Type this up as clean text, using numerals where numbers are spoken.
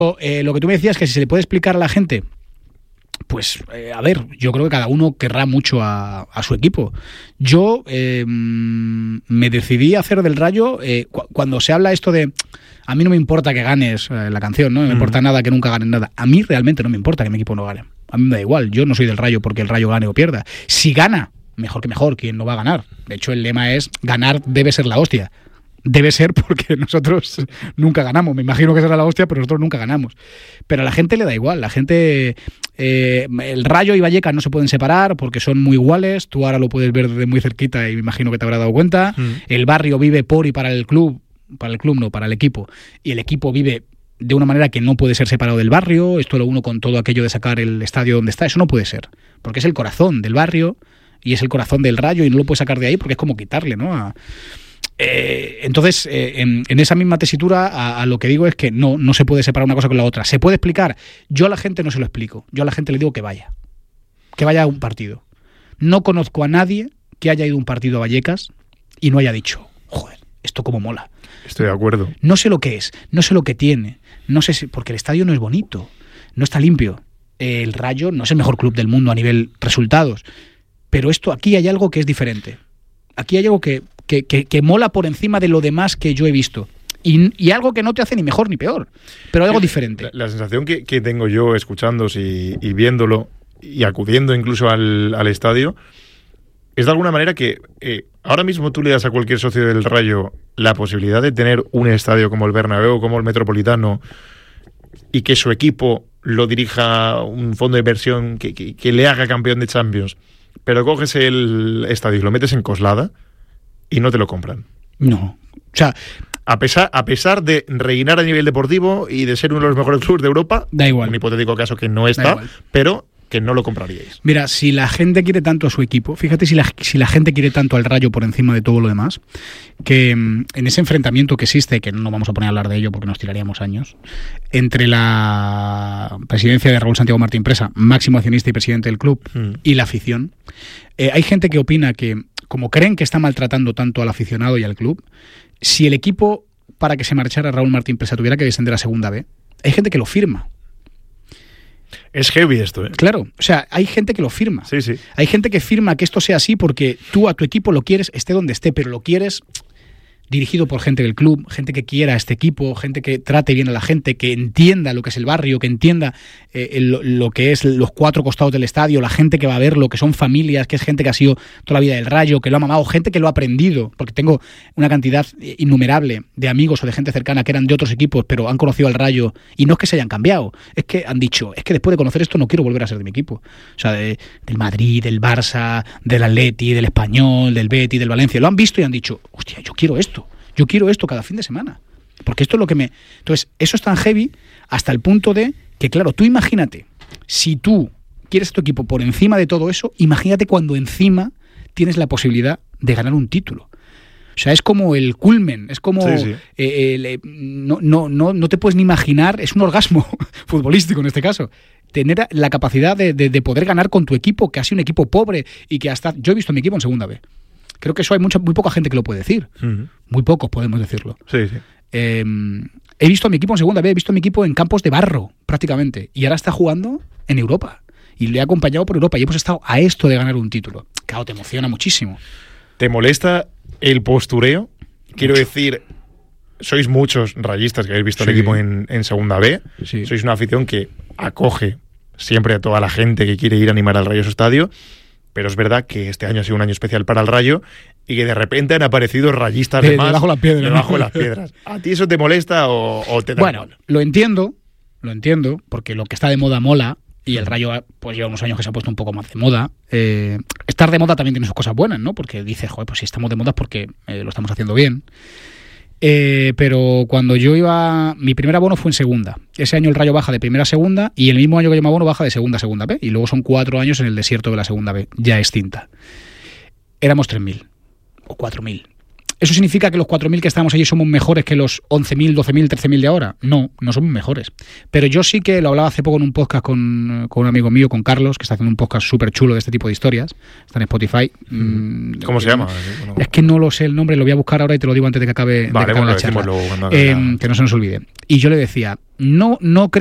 Lo que tú me decías, que si se le puede explicar a la gente, pues, a ver, yo creo que cada uno querrá mucho a su equipo. Yo me decidí a hacer del Rayo, cuando se habla esto de, a mí no me importa que ganes la canción, ¿no? No me importa nada que nunca ganes nada. A mí realmente no me importa que mi equipo no gane. A mí me da igual, yo no soy del Rayo porque el Rayo gane o pierda. Si gana, mejor que mejor, ¿quién no va a ganar? De hecho, el lema es, ganar debe ser la hostia. Debe ser porque nosotros nunca ganamos. Me imagino que será la hostia, pero nosotros nunca ganamos. Pero a la gente le da igual. La gente... el Rayo y Vallecas no se pueden separar porque son muy iguales. Tú ahora lo puedes ver desde muy cerquita y me imagino que te habrás dado cuenta. El barrio vive por y para el club. Para el club no, para el equipo. Y el equipo vive de una manera que no puede ser separado del barrio. Esto lo uno con todo aquello de sacar el estadio donde está. Eso no puede ser. Porque es el corazón del barrio y es el corazón del Rayo y no lo puedes sacar de ahí porque es como quitarle, ¿no? Entonces, en esa misma tesitura, a lo que digo es que no se puede separar una cosa con la otra. ¿Se puede explicar? Yo a la gente no se lo explico. Yo a la gente le digo que vaya a un partido. No conozco a nadie que haya ido a un partido a Vallecas y no haya dicho, joder, esto como mola. Estoy de acuerdo. No sé lo que es, no sé lo que tiene, no sé porque el estadio no es bonito, no está limpio. El Rayo no es el mejor club del mundo a nivel resultados, pero aquí hay algo que es diferente. Aquí hay algo que mola por encima de lo demás que yo he visto. Y algo que no te hace ni mejor ni peor, pero algo diferente. La sensación que tengo yo escuchándose y viéndolo y acudiendo incluso al estadio es de alguna manera que ahora mismo tú le das a cualquier socio del Rayo la posibilidad de tener un estadio como el Bernabéu, como el Metropolitano, y que su equipo lo dirija un fondo de inversión que le haga campeón de Champions, pero coges el estadio y lo metes en Coslada y no te lo compran. No. O sea, a pesar de reinar a nivel deportivo y de ser uno de los mejores clubes de Europa, da igual. Un hipotético caso que no está, pero que no lo compraríais. Mira, si la gente quiere tanto a su equipo, fíjate si la gente quiere tanto al Rayo por encima de todo lo demás, que en ese enfrentamiento que existe, que no vamos a poner a hablar de ello porque nos tiraríamos años, entre la presidencia de Raúl Santiago Martín Presa, máximo accionista y presidente del club, y la afición, hay gente que opina que, como creen que está maltratando tanto al aficionado y al club, si el equipo, para que se marchara Raúl Martín Presa, tuviera que descender a Segunda B, hay gente que lo firma. Es heavy esto, ¿eh? Claro, o sea, hay gente que lo firma. Sí, sí. Hay gente que firma que esto sea así porque tú a tu equipo lo quieres, esté donde esté, pero lo quieres dirigido por gente del club, gente que quiera a este equipo, gente que trate bien a la gente, que entienda lo que es el barrio, que entienda lo que es los cuatro costados del estadio, la gente que va a verlo, que son familias, que es gente que ha sido toda la vida del Rayo, que lo ha mamado, gente que lo ha aprendido, porque tengo una cantidad innumerable de amigos o de gente cercana que eran de otros equipos, pero han conocido al Rayo, y no es que se hayan cambiado, es que han dicho, es que después de conocer esto no quiero volver a ser de mi equipo. O sea, del Madrid, del Barça, del Atleti, del Español, del Betis, del Valencia, lo han visto y han dicho, hostia, yo quiero esto cada fin de semana, porque esto es lo que me... Entonces, eso es tan heavy hasta el punto de que, claro, tú imagínate, si tú quieres a tu equipo por encima de todo eso, imagínate cuando encima tienes la posibilidad de ganar un título. O sea, es como el culmen, es como... Sí. No te puedes ni imaginar, es un orgasmo futbolístico en este caso, tener la capacidad de poder ganar con tu equipo, que ha sido un equipo pobre y que hasta... Yo he visto a mi equipo en Segunda B. Creo que eso hay muy poca gente que lo puede decir. Muy pocos podemos decirlo. Sí, sí. He visto a mi equipo en Segunda B, he visto a mi equipo en campos de barro, prácticamente. Y ahora está jugando en Europa. Y le he acompañado por Europa. Y hemos estado a esto de ganar un título. Claro, te emociona muchísimo. ¿Te molesta el postureo? Quiero decir, sois muchos rayistas que habéis visto el equipo en Segunda B. Sí. Sois una afición que acoge siempre a toda la gente que quiere ir a animar al Rayo a su estadio. Pero es verdad que este año ha sido un año especial para el Rayo y que de repente han aparecido rayistas de más debajo de las piedras. Debajo de las piedras. ¿A ti eso te molesta o te da Bueno, igual? lo entiendo, porque lo que está de moda mola y el Rayo pues lleva unos años que se ha puesto un poco más de moda. Estar de moda también tiene sus cosas buenas, ¿no? Porque dices, joder, pues si estamos de moda es porque lo estamos haciendo bien. Pero cuando yo iba... Mi primer abono fue en segunda. Ese año el Rayo baja de primera a segunda y el mismo año que yo me abono baja de segunda a segunda B. Y luego son 4 años en el desierto de la segunda B, ya extinta. Éramos 3.000 o 4.000. ¿Eso significa que los 4.000 que estamos allí somos mejores que los 11.000, 12.000, 13.000 de ahora? No, no somos mejores. Pero yo sí que lo hablaba hace poco en un podcast con un amigo mío, con Carlos, que está haciendo un podcast súper chulo de este tipo de historias. Está en Spotify. ¿Cómo se llama? Es que no lo sé el nombre, lo voy a buscar ahora y te lo digo antes de que acabe, vale, la charla. luego cuando Que no se nos olvide. Y yo le decía, no creo